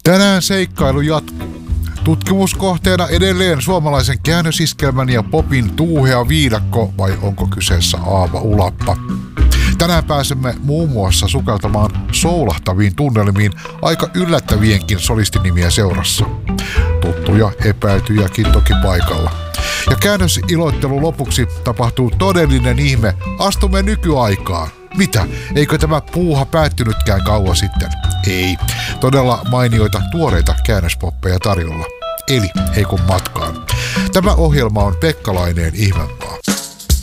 Tänään seikkailu jatkuu. Tutkimuskohteena edelleen suomalaisen käännösiskelmän ja popin tuuhea viidakko, vai onko kyseessä Aava Ulappa? Tänään pääsemme muun muassa sukeltamaan soulahtaviin tunnelmiin aika yllättävienkin solistinimiä seurassa. Tuttuja epäiltyjäkin toki paikalla. Ja käännösiloittelu lopuksi tapahtuu todellinen ihme. Astumme nykyaikaan. Mitä? Eikö tämä puuha päättynytkään kauan sitten? Ei. Todella mainioita tuoreita käännöspoppeja tarjolla. Eli heikon matkaan. Tämä ohjelma on Pekka Laineen Ihmemaa.